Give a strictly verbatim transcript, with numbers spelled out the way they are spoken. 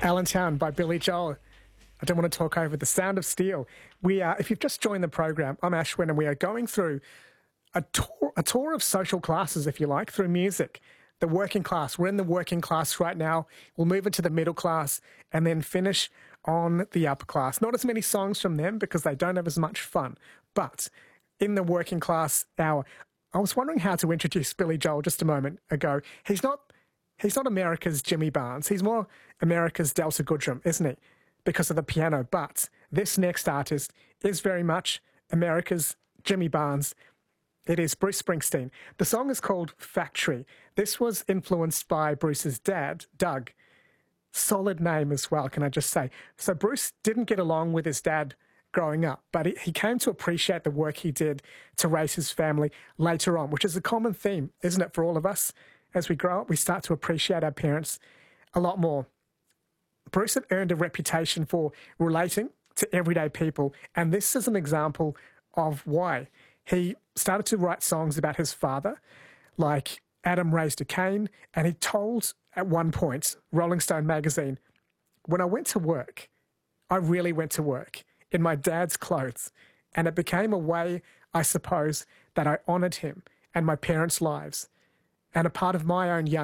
Allentown by Billy Joel. I don't want to talk over The Sound of Steel. We are, if you've just joined the program, I'm Ashwin, and we are going through a tour, a tour of social classes, if you like, through music. The working class. We're in the working class right now. We'll move into the middle class and then finish on the upper class. Not as many songs from them because they don't have as much fun. But in the working class hour, I was wondering how to introduce Billy Joel just a moment ago. He's not he's not America's Jimmy Barnes. He's more America's Delta Goodrem, isn't he? Because of the piano. But this next artist is very much America's Jimmy Barnes. It is Bruce Springsteen. The song is called Factory. This was influenced by Bruce's dad, Doug. Solid name as well, can I just say. So Bruce didn't get along with his dad growing up, but he came to appreciate the work he did to raise his family later on, which is a common theme, isn't it, for all of us? As we grow up, we start to appreciate our parents a lot more. Bruce had earned a reputation for relating to everyday people, and this is an example of why. He started to write songs about his father, like Adam Raised a Cain, and he told at one point, Rolling Stone magazine, when I went to work, I really went to work in my dad's clothes, and it became a way, I suppose, that I honoured him and my parents' lives, and a part of my own young